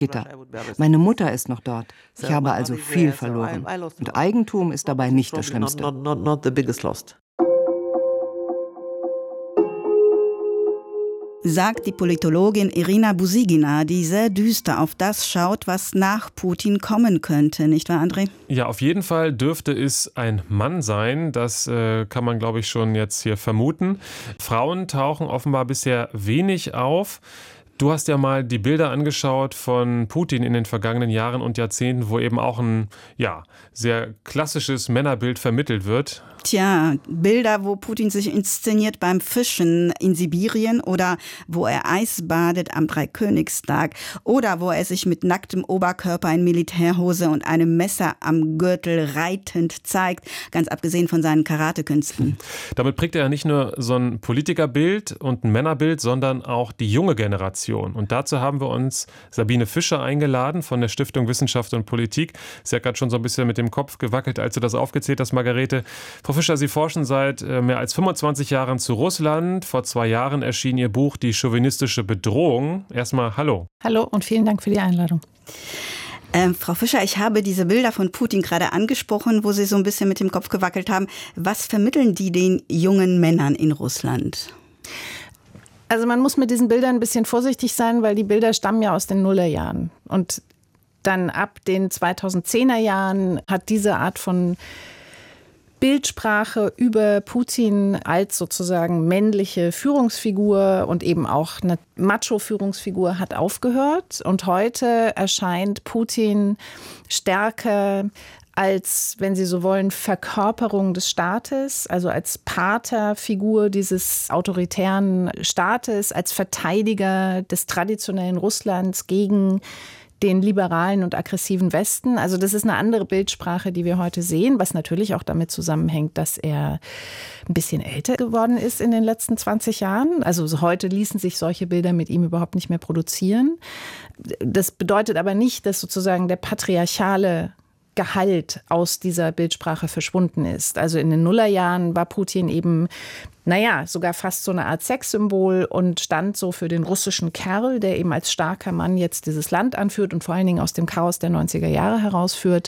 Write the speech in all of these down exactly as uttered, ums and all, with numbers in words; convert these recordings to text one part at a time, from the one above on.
Gitter. Meine Mutter ist noch dort. Ich habe also viel verloren. Und Eigentum ist dabei nicht das Schlimmste. Sagt die Politologin Irina Busygina, die sehr düster auf das schaut, was nach Putin kommen könnte. Nicht wahr, André? Ja, auf jeden Fall dürfte es ein Mann sein. Das äh, kann man, glaube ich, schon jetzt hier vermuten. Frauen tauchen offenbar bisher wenig auf. Du hast ja mal die Bilder angeschaut von Putin in den vergangenen Jahren und Jahrzehnten, wo eben auch ein ja, sehr klassisches Männerbild vermittelt wird. Tja, Bilder, wo Putin sich inszeniert beim Fischen in Sibirien oder wo er Eis badet am Dreikönigstag oder wo er sich mit nacktem Oberkörper in Militärhose und einem Messer am Gürtel reitend zeigt, ganz abgesehen von seinen Karatekünsten. Damit prägt er ja nicht nur so ein Politikerbild und ein Männerbild, sondern auch die junge Generation. Und dazu haben wir uns Sabine Fischer eingeladen von der Stiftung Wissenschaft und Politik. Sie hat gerade schon so ein bisschen mit dem Kopf gewackelt, als du das aufgezählt hast, Margarete. Frau Fischer, Sie forschen seit mehr als fünfundzwanzig Jahren zu Russland. Vor zwei Jahren erschien Ihr Buch Die chauvinistische Bedrohung. Erstmal hallo. Hallo und vielen Dank für die Einladung. Ähm, Frau Fischer, ich habe diese Bilder von Putin gerade angesprochen, wo Sie so ein bisschen mit dem Kopf gewackelt haben. Was vermitteln die den jungen Männern in Russland? Also man muss mit diesen Bildern ein bisschen vorsichtig sein, weil die Bilder stammen ja aus den Nullerjahren. Und dann ab den zweitausendzehner Jahren hat diese Art von Bildsprache über Putin als sozusagen männliche Führungsfigur und eben auch eine Macho-Führungsfigur hat aufgehört. Und heute erscheint Putin stärker als, wenn Sie so wollen, Verkörperung des Staates, also als Paterfigur dieses autoritären Staates, als Verteidiger des traditionellen Russlands gegen den liberalen und aggressiven Westen. Also das ist eine andere Bildsprache, die wir heute sehen, was natürlich auch damit zusammenhängt, dass er ein bisschen älter geworden ist in den letzten zwanzig Jahren. Also heute ließen sich solche Bilder mit ihm überhaupt nicht mehr produzieren. Das bedeutet aber nicht, dass sozusagen der patriarchale Gehalt aus dieser Bildsprache verschwunden ist. Also in den Nullerjahren war Putin eben, naja, sogar fast so eine Art Sexsymbol und stand so für den russischen Kerl, der eben als starker Mann jetzt dieses Land anführt und vor allen Dingen aus dem Chaos der neunziger Jahre herausführt.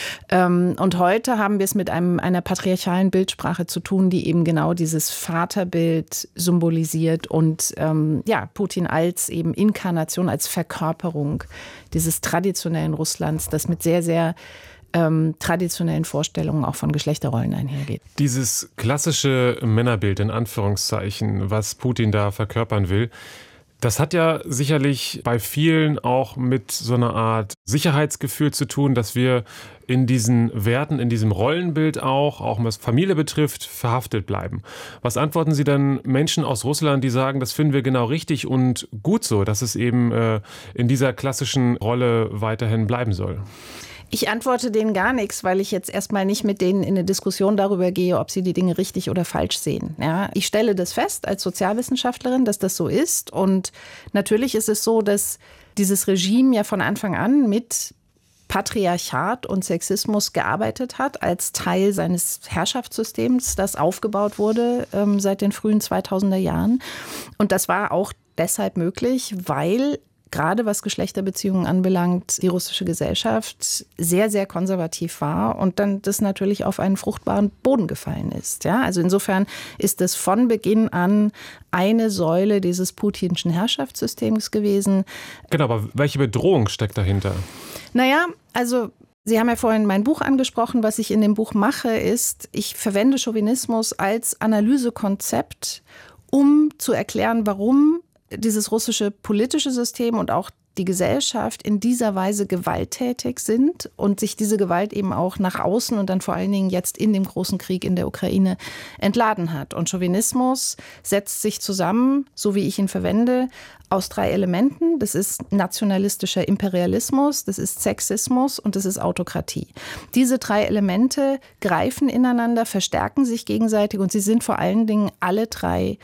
Und heute haben wir es mit einem, einer patriarchalen Bildsprache zu tun, die eben genau dieses Vaterbild symbolisiert und ähm, ja, Putin als eben Inkarnation, als Verkörperung dieses traditionellen Russlands, das mit sehr, sehr Ähm, traditionellen Vorstellungen auch von Geschlechterrollen einhergeht. Dieses klassische Männerbild in Anführungszeichen, was Putin da verkörpern will, das hat ja sicherlich bei vielen auch mit so einer Art Sicherheitsgefühl zu tun, dass wir in diesen Werten, in diesem Rollenbild auch, auch was Familie betrifft, verhaftet bleiben. Was antworten Sie dann Menschen aus Russland, die sagen, das finden wir genau richtig und gut so, dass es eben äh, in dieser klassischen Rolle weiterhin bleiben soll? Ich antworte denen gar nichts, weil ich jetzt erstmal nicht mit denen in eine Diskussion darüber gehe, ob sie die Dinge richtig oder falsch sehen. Ja, ich stelle das fest als Sozialwissenschaftlerin, dass das so ist. Und natürlich ist es so, dass dieses Regime ja von Anfang an mit Patriarchat und Sexismus gearbeitet hat, als Teil seines Herrschaftssystems, das aufgebaut wurde ähm, seit den frühen zweitausender Jahren. Und das war auch deshalb möglich, weil gerade was Geschlechterbeziehungen anbelangt, die russische Gesellschaft sehr, sehr konservativ war und dann das natürlich auf einen fruchtbaren Boden gefallen ist. Ja, also insofern ist es von Beginn an eine Säule dieses putinschen Herrschaftssystems gewesen. Genau, aber welche Bedrohung steckt dahinter? Naja, also Sie haben ja vorhin mein Buch angesprochen. Was ich in dem Buch mache, ist, ich verwende Chauvinismus als Analysekonzept, um zu erklären, warum dieses russische politische System und auch die Gesellschaft in dieser Weise gewalttätig sind und sich diese Gewalt eben auch nach außen und dann vor allen Dingen jetzt in dem großen Krieg in der Ukraine entladen hat. Und Chauvinismus setzt sich zusammen, so wie ich ihn verwende, aus drei Elementen. Das ist nationalistischer Imperialismus, das ist Sexismus und das ist Autokratie. Diese drei Elemente greifen ineinander, verstärken sich gegenseitig und sie sind vor allen Dingen alle drei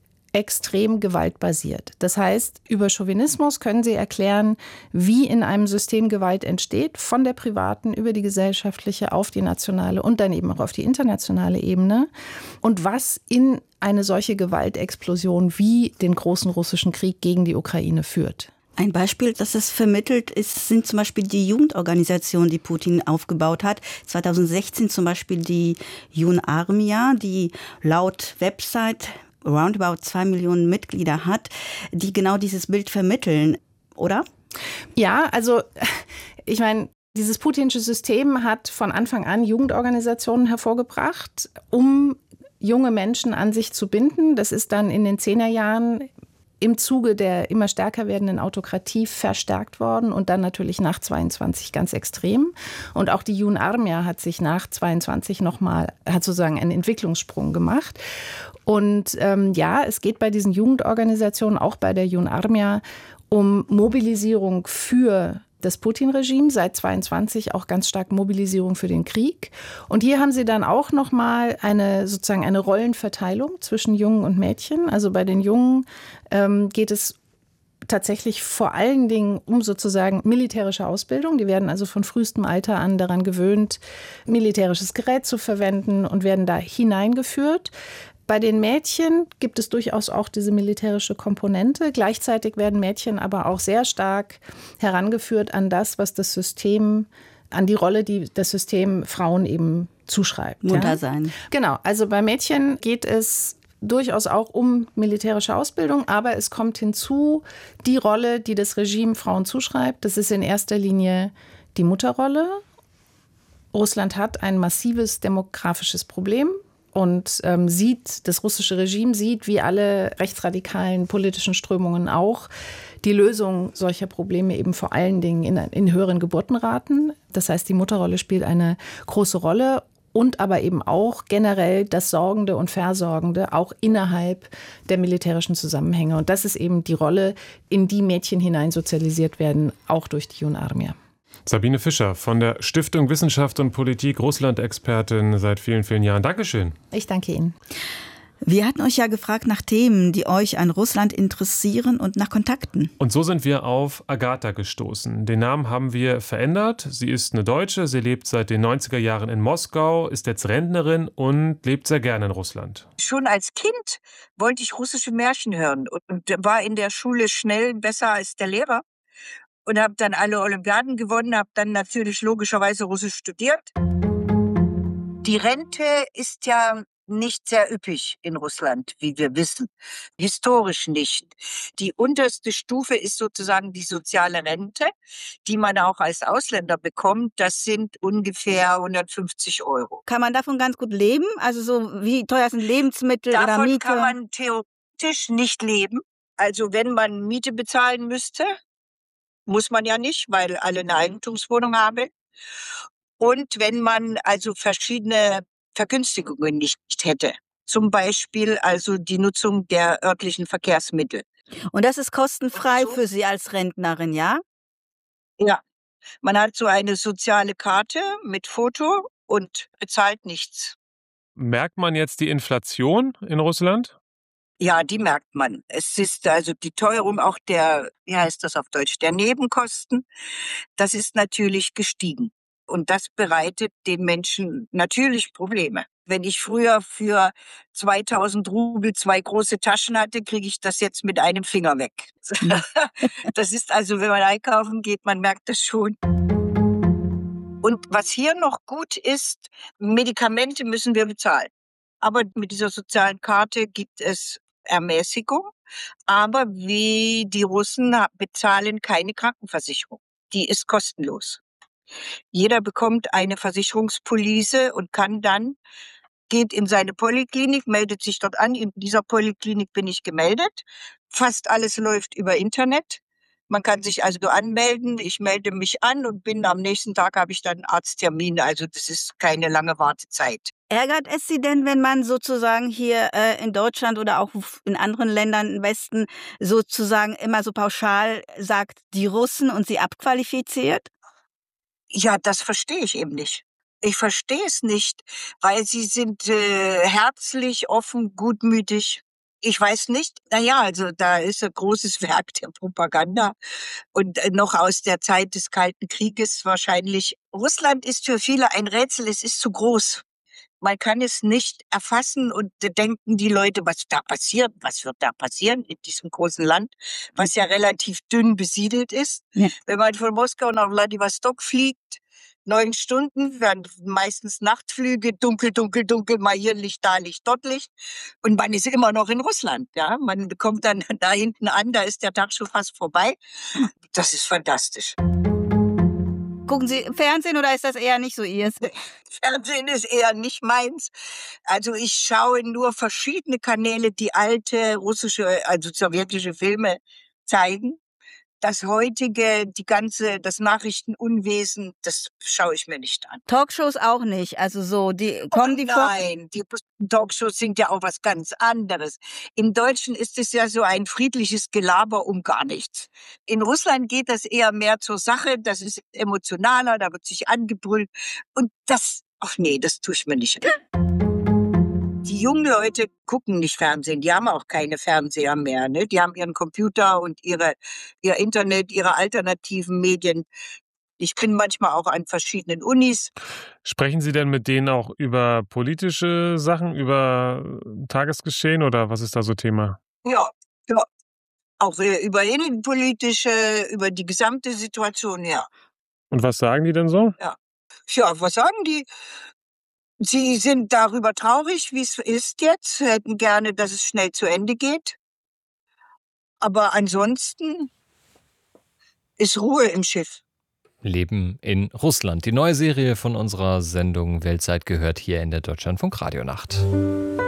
extrem gewaltbasiert. Das heißt, über Chauvinismus können Sie erklären, wie in einem System Gewalt entsteht, von der privaten über die gesellschaftliche auf die nationale und dann eben auch auf die internationale Ebene und was in eine solche Gewaltexplosion wie den großen russischen Krieg gegen die Ukraine führt. Ein Beispiel, das es vermittelt, ist, sind zum Beispiel die Jugendorganisationen, die Putin aufgebaut hat. zweitausendsechzehn zum Beispiel die Junarmia, die laut Website roundabout zwei Millionen Mitglieder hat, die genau dieses Bild vermitteln, oder? Ja, also ich meine, dieses putinsche System hat von Anfang an Jugendorganisationen hervorgebracht, um junge Menschen an sich zu binden. Das ist dann in den Zehnerjahren im Zuge der immer stärker werdenden Autokratie verstärkt worden und dann natürlich nach zweiundzwanzig ganz extrem. Und auch die Junarmia hat sich nach zweiundzwanzig nochmal, hat sozusagen einen Entwicklungssprung gemacht. Und ähm, ja, es geht bei diesen Jugendorganisationen, auch bei der Junarmia, um Mobilisierung für das Putin-Regime, seit zweiundzwanzig auch ganz stark Mobilisierung für den Krieg. Und hier haben sie dann auch nochmal eine, sozusagen eine Rollenverteilung zwischen Jungen und Mädchen. Also bei den Jungen ähm, geht es tatsächlich vor allen Dingen um sozusagen militärische Ausbildung. Die werden also von frühestem Alter an daran gewöhnt, militärisches Gerät zu verwenden und werden da hineingeführt. Bei den Mädchen gibt es durchaus auch diese militärische Komponente. Gleichzeitig werden Mädchen aber auch sehr stark herangeführt an das, was das System, an die Rolle, die das System Frauen eben zuschreibt. Mutter ja? sein. Genau, also bei Mädchen geht es durchaus auch um militärische Ausbildung, aber es kommt hinzu die Rolle, die das Regime Frauen zuschreibt. Das ist in erster Linie die Mutterrolle. Russland hat ein massives demografisches Problem. Und ähm, sieht, das russische Regime sieht, wie alle rechtsradikalen politischen Strömungen auch, die Lösung solcher Probleme eben vor allen Dingen in, in höheren Geburtenraten. Das heißt, die Mutterrolle spielt eine große Rolle und aber eben auch generell das Sorgende und Versorgende, auch innerhalb der militärischen Zusammenhänge. Und das ist eben die Rolle, in die Mädchen hineinsozialisiert werden, auch durch die Junarmia. Sabine Fischer von der Stiftung Wissenschaft und Politik, Russland-Expertin seit vielen, vielen Jahren. Dankeschön. Ich danke Ihnen. Wir hatten euch ja gefragt nach Themen, die euch an Russland interessieren und nach Kontakten. Und so sind wir auf Agatha gestoßen. Den Namen haben wir verändert. Sie ist eine Deutsche, sie lebt seit den neunziger Jahren in Moskau, ist jetzt Rentnerin und lebt sehr gerne in Russland. Schon als Kind wollte ich russische Märchen hören und war in der Schule schnell besser als der Lehrer. Und habe dann alle Olympiaden gewonnen, habe dann natürlich logischerweise Russisch studiert. Die Rente ist ja nicht sehr üppig in Russland, wie wir wissen. Historisch nicht. Die unterste Stufe ist sozusagen die soziale Rente, die man auch als Ausländer bekommt. Das sind ungefähr hundertfünfzig Euro. Kann man davon ganz gut leben? Also so wie teuer sind Lebensmittel Davon oder Miete? Davon kann man theoretisch nicht leben. Also wenn man Miete bezahlen müsste, muss man ja nicht, weil alle eine Eigentumswohnung haben. Und wenn man also verschiedene Vergünstigungen nicht hätte. Zum Beispiel also die Nutzung der örtlichen Verkehrsmittel. Und das ist kostenfrei so, für Sie als Rentnerin, ja? Ja. Man hat so eine soziale Karte mit Foto und bezahlt nichts. Merkt man jetzt die Inflation in Russland? Ja, die merkt man. Es ist also die Teuerung auch der, wie heißt das auf Deutsch, der Nebenkosten. Das ist natürlich gestiegen. Und das bereitet den Menschen natürlich Probleme. Wenn ich früher für zweitausend Rubel zwei große Taschen hatte, kriege ich das jetzt mit einem Finger weg. Das ist also, wenn man einkaufen geht, man merkt das schon. Und was hier noch gut ist, Medikamente müssen wir bezahlen. Aber mit dieser sozialen Karte gibt es Ermäßigung. Aber wie die Russen bezahlen keine Krankenversicherung. Die ist kostenlos. Jeder bekommt eine Versicherungspolice und kann dann, geht in seine Poliklinik, meldet sich dort an. In dieser Poliklinik bin ich gemeldet. Fast alles läuft über Internet. Man kann sich also anmelden. Ich melde mich an und bin am nächsten Tag habe ich dann einen Arzttermin. Also das ist keine lange Wartezeit. Ärgert es Sie denn, wenn man sozusagen hier äh, in Deutschland oder auch in anderen Ländern im Westen sozusagen immer so pauschal sagt, die Russen und sie abqualifiziert? Ja, das verstehe ich eben nicht. Ich verstehe es nicht, weil sie sind äh, herzlich, offen, gutmütig. Ich weiß nicht, naja, also da ist ein großes Werk der Propaganda und äh, noch aus der Zeit des Kalten Krieges wahrscheinlich. Russland ist für viele ein Rätsel, es ist zu groß. Man kann es nicht erfassen und denken die Leute, was da passiert, was wird da passieren in diesem großen Land, was ja relativ dünn besiedelt ist. Ja. Wenn man von Moskau nach Wladiwostok fliegt, neun Stunden, werden meistens Nachtflüge, dunkel, dunkel, dunkel, mal hier Licht, da Licht, dort Licht. Und man ist immer noch in Russland. Ja, man kommt dann da hinten an, da ist der Tag schon fast vorbei. Das ist fantastisch. Gucken Sie Fernsehen oder ist das eher nicht so Ihres? Fernsehen ist eher nicht meins. Also ich schaue nur verschiedene Kanäle, die alte russische, also sowjetische Filme zeigen. Das heutige, die ganze, das Nachrichtenunwesen, das schaue ich mir nicht an. Talkshows auch nicht, also so, die kommen oh, die vor? Nein, die Talkshows sind ja auch was ganz anderes. Im Deutschen ist es ja so ein friedliches Gelaber um gar nichts. In Russland geht das eher mehr zur Sache, das ist emotionaler, da wird sich angebrüllt und das, ach nee, das tue ich mir nicht an. Die jungen Leute gucken nicht Fernsehen, die haben auch keine Fernseher mehr, ne? Die haben ihren Computer und ihre, ihr Internet, ihre alternativen Medien. Ich bin manchmal auch an verschiedenen Unis. Sprechen Sie denn mit denen auch über politische Sachen, über Tagesgeschehen oder was ist da so Thema? Ja, ja. Auch über innenpolitische, über die gesamte Situation, ja. Und was sagen die denn so? Ja, ja, was sagen die? Sie sind darüber traurig, wie es ist jetzt, hätten gerne, dass es schnell zu Ende geht. Aber ansonsten ist Ruhe im Schiff. Leben in Russland. Die neue Serie von unserer Sendung Weltzeit gehört hier in der Deutschlandfunk Radionacht.